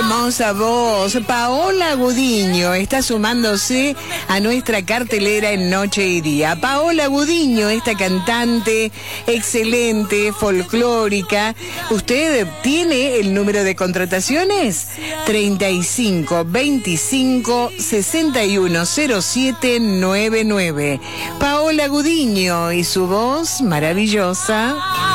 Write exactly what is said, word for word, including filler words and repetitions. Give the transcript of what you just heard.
hermosa voz. Paola Gudiño está sumándose a nuestra cartelera en Noche y Día. Paola Gudiño, esta cantante excelente, folclórica. ¿Usted tiene el número de contrataciones? treinta y cinco veinticinco sesenta y uno cero siete noventa y nueve. Paola Gudiño y su voz maravillosa.